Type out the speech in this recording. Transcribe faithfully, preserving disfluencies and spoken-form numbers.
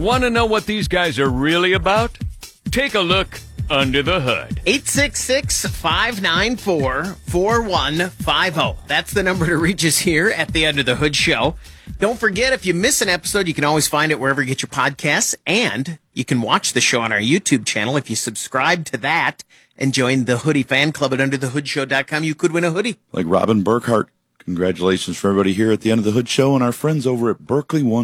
Want to know what these guys are really about? Take a look under the hood. eight six six, five nine four, four one five zero. That's the number to reach us here at the Under the Hood Show. Don't forget, if you miss an episode, you can always find it wherever you get your podcasts, and you can watch the show on our YouTube channel. If you subscribe to that and join the Hoodie fan club at under the hood show dot com, you could win a hoodie. Like Robin Burkhart. Congratulations for everybody here at the End of the Hood Show and our friends over at Berkeley One